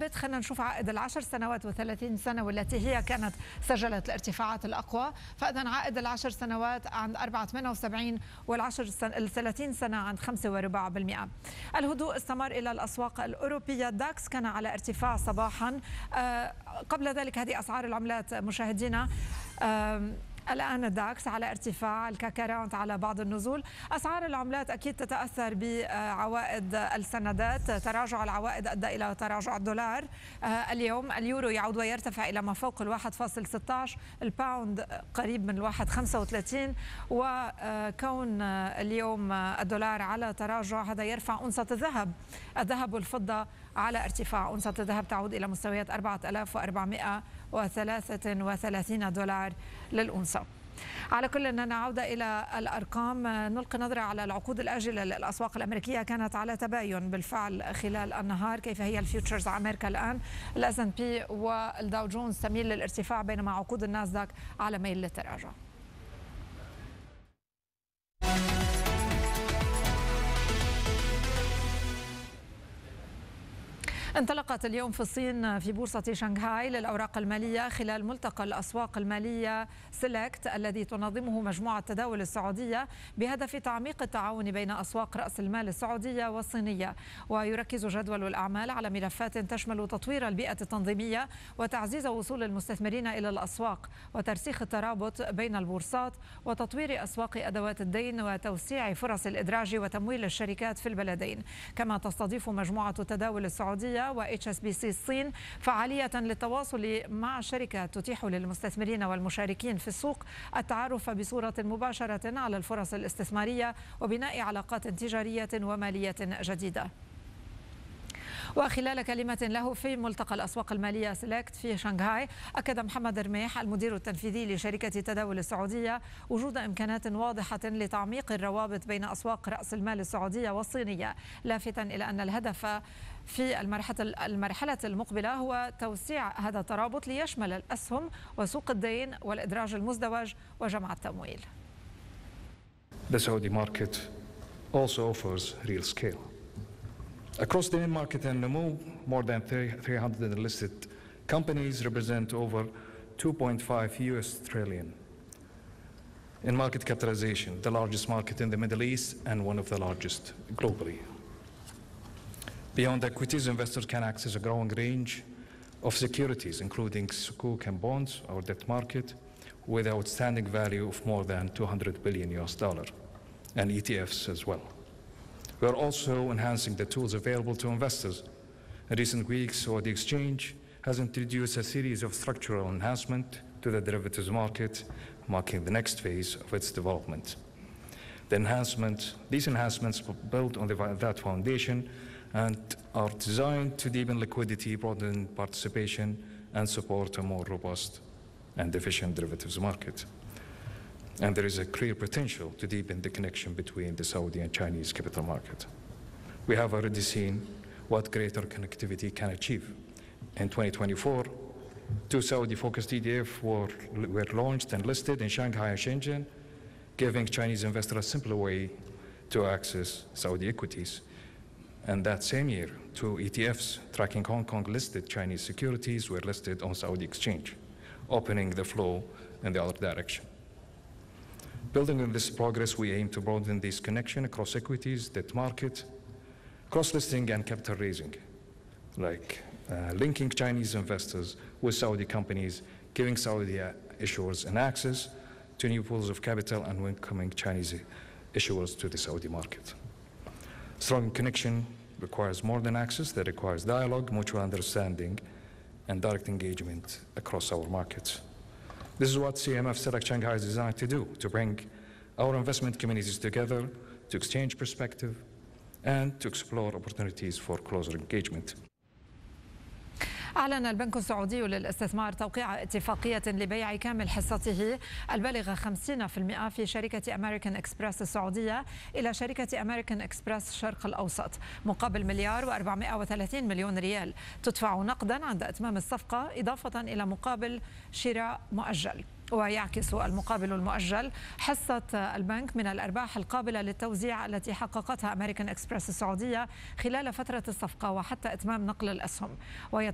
ثابت. خلينا نشوف عائد ال10 سنوات و30 سنة والتي هي كانت سجلت الارتفاعات الأقوى. فإذا عائد ال10 سنوات عند 4.78 وال30 سنة عند 5.4%. الهدوء استمر إلى الأسواق الأوروبية. الداكس كان على ارتفاع صباحا. قبل ذلك هذه أسعار العملات مشاهدينا. الآن الداكس على ارتفاع، الكاكا على بعض النزول. أسعار العملات أكيد تتأثر بعوائد السندات. تراجع العوائد أدى إلى تراجع الدولار. اليوم اليورو يعود ويرتفع إلى ما فوق 1.16، الباوند قريب من 1.35، وكون اليوم الدولار على تراجع هذا يرفع أنصة الذهب. الذهب والفضة على ارتفاع. أنصة الذهب تعود إلى مستويات 4433 دولار للأنصة. على كل أننا نعود إلى الأرقام، نلقي نظرة على العقود الآجلة للأسواق الأمريكية. كانت على تباين بالفعل خلال النهار. كيف هي الفيوتشرز أمريكا الآن؟ الS&P والداو جونز تميل للارتفاع، بينما عقود الناسداك على ميل للتراجع. انطلقت اليوم في الصين في بورصة شنغهاي للأوراق المالية خلال ملتقى الأسواق المالية سيلكت الذي تنظمه مجموعة تداول السعودية بهدف تعميق التعاون بين أسواق رأس المال السعودية والصينية. ويركز جدول الأعمال على ملفات تشمل تطوير البيئة التنظيمية وتعزيز وصول المستثمرين إلى الأسواق وترسيخ الترابط بين البورصات وتطوير أسواق أدوات الدين وتوسيع فرص الإدراج وتمويل الشركات في البلدين. كما تستضيف مجموعة تداول السعودية وHSBC الصين فعالية للتواصل مع شركات تتيح للمستثمرين والمشاركين في السوق التعرف بصورة مباشرة على الفرص الاستثمارية وبناء علاقات تجارية ومالية جديدة. وخلال كلمة له في ملتقى الأسواق المالية سيلكت في شنغهاي، أكد محمد رميح المدير التنفيذي لشركة تداول السعودية وجود إمكانات واضحة لتعميق الروابط بين أسواق رأس المال السعودية والصينية، لافتاً إلى أن الهدف في المرحلة المقبلة هو توسيع هذا الترابط ليشمل الأسهم وسوق الدين والإدراج المزدوج وجمع التمويل. The Saudi market also offers real scale. Across the market and Namu, more than 300 listed companies represent over 2.5 US trillion in market capitalization, the largest market in the Middle East and one of the largest globally. Beyond equities, investors can access a growing range of securities, including sukuk and bonds, our debt market, with outstanding value of more than $200 billion and ETFs as well. We are also enhancing the tools available to investors. In recent weeks, Saudi Exchange has introduced a series of structural enhancements to the derivatives market, marking the next phase of its development. These enhancements build on that foundation and are designed to deepen liquidity, broaden participation, and support a more robust and efficient derivatives market. And there is a clear potential to deepen the connection between the Saudi and Chinese capital market. We have already seen what greater connectivity can achieve. In 2024, 2 Saudi-focused ETFs were launched and listed in Shanghai and Shenzhen, giving Chinese investors a simpler way to access Saudi equities. And that same year, 2 ETFs tracking Hong Kong-listed Chinese securities were listed on Saudi Exchange, opening the flow in the other direction. Building on this progress, we aim to broaden this connection across equities, debt market, cross-listing and capital raising, like linking Chinese investors with Saudi companies, giving Saudi issuers an access to new pools of capital and welcoming Chinese issuers to the Saudi market. Strong connection requires more than access, that requires dialogue, mutual understanding, and direct engagement across our markets. This is what CMF Select Shanghai is designed to do, to bring our investment communities together, to exchange perspective, and to explore opportunities for closer engagement. أعلن البنك السعودي للاستثمار توقيع اتفاقية لبيع كامل حصته البالغة 50% في شركة أمريكان إكسبرس السعودية إلى شركة أمريكان إكسبرس الشرق الأوسط مقابل $1.430 مليار تدفع نقدا عند إتمام الصفقة، إضافة إلى مقابل شراء مؤجل. ويعكس المقابل المؤجل حصة البنك من الأرباح القابلة للتوزيع التي حققتها أمريكان إكسبرس السعودية خلال فترة الصفقة وحتى إتمام نقل الأسهم.